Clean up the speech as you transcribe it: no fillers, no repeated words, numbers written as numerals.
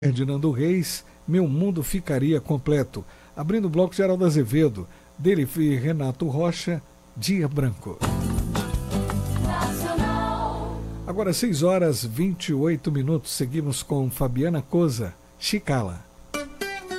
Ferdinando Reis, Meu Mundo Ficaria Completo. Abrindo o bloco, Geraldo Azevedo, dele e Renato Rocha, Dia Branco. Agora 6 horas 28 minutos, seguimos com Fabiana Cosa, Chicala.